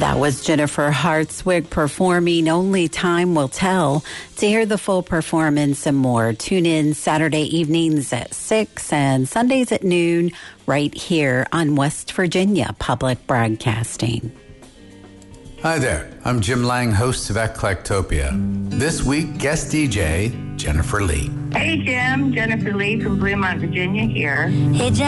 That was Jennifer Hartswig performing Only Time Will Tell. To hear the full performance and more, tune in Saturday evenings at 6 and Sundays at noon right here on West Virginia Public Broadcasting. Hi there, I'm Jim Lang, host of Eclectopia. This week, guest DJ, Jennifer Lee. Hey Jim, Jennifer Lee from Fremont, Virginia here. Hey Jen.